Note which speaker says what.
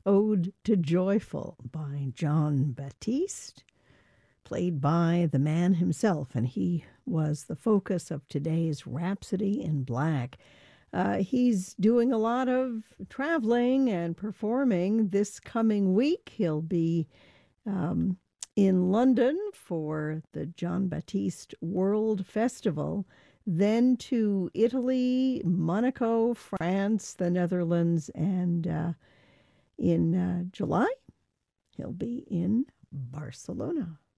Speaker 1: Ode to Joyful by Jon Batiste, played by the man himself, and he was the focus of today's Rhapsody in Black. He's doing a lot of traveling and performing this coming week. He'll be in London for the Jon Batiste World Festival, then to Italy, Monaco, France, the Netherlands, and in July, he'll be in Barcelona.